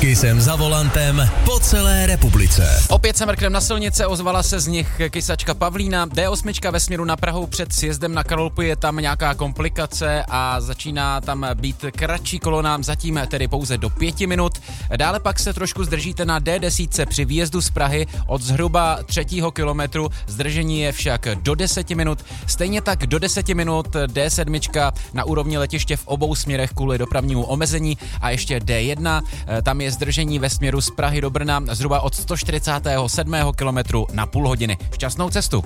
Kysem za volantem po celé republice. Opět se mrknem na silnice, ozvala se z nich kysačka Pavlína. D8 ve směru na Prahu před sjezdem na Karolpu je tam nějaká komplikace a začíná tam být kratší kolona, zatím tedy pouze do 5 minut. Dále pak se trošku zdržíte na D10 při výjezdu z Prahy od zhruba 3. kilometru. Zdržení je však do 10 minut. Stejně tak do 10 minut D7 na úrovni letiště v obou směrech kvůli dopravnímu omezení a ještě D1. Tam je zdržení ve směru z Prahy do Brna zhruba od 147. kilometru na půl hodiny. Šťastnou cestu.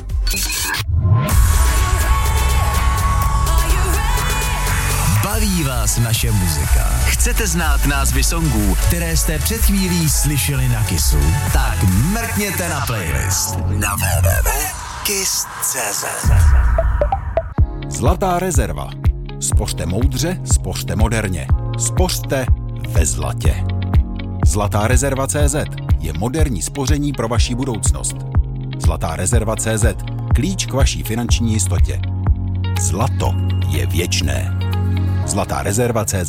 Baví vás naše muzika? Chcete znát názvy songů, které jste před chvílí slyšeli na Kissu? Tak mrkněte na playlist na www.kiss.cz. Zlatá rezerva. Spořte moudře, spořte moderně. Spořte ve zlatě. Zlatá rezerva CZ je moderní spoření pro vaši budoucnost. Zlatá rezerva CZ. Klíč k vaší finanční jistotě. Zlato je věčné. Zlatá rezerva CZ.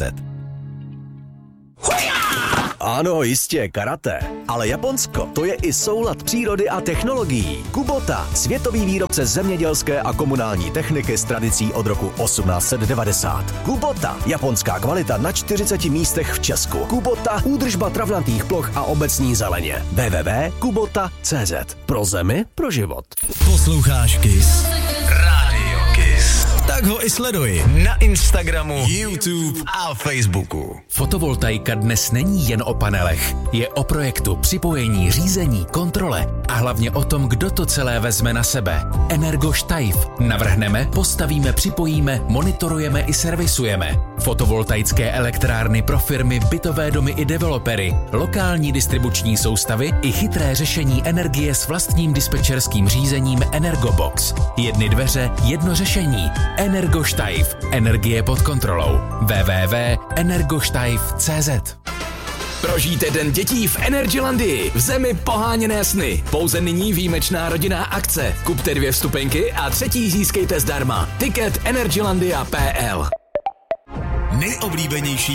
Ano, jistě, karate. Ale Japonsko, to je i soulad přírody a technologií. Kubota, světový výrobce zemědělské a komunální techniky s tradicí od roku 1890. Kubota, japonská kvalita na 40 místech v Česku. Kubota, údržba travnatých ploch a obecní zeleně. www.kubota.cz. Pro zemi, pro život. Posloucháš Kiss? Rádio Kiss. Tak ho i sleduj na Instagramu, YouTube a Facebooku. Fotovoltaika dnes není jen o panelech. Je o projektu, připojení, řízení, kontrole a hlavně o tom, kdo to celé vezme na sebe. Energoštajf. Navrhneme, postavíme, připojíme, monitorujeme i servisujeme. Fotovoltaické elektrárny pro firmy, bytové domy i developery, lokální distribuční soustavy i chytré řešení energie s vlastním dispečerským řízením Energobox. Jedny dveře, jedno řešení. Energoštajf. Energie pod kontrolou. www.energoštajf.cz. Prožijte den dětí v Energylandii, v zemi poháněné sny. Pouze nyní výjimečná rodinná akce. Kupte 2 vstupenky a 3. získejte zdarma. Tiket energylandia.pl. Nejoblíbenější